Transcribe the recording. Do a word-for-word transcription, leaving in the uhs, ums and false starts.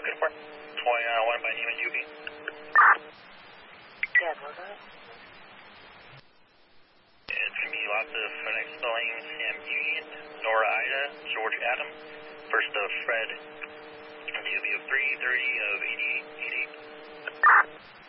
good for? twenty-one by name and U B. Yeah, was it? It's me, lots of Phoenix spelling, Sam Union, Nora Ida, George Adam, first of Fred, D O B of three thirty of eighty-eight eighty-eight.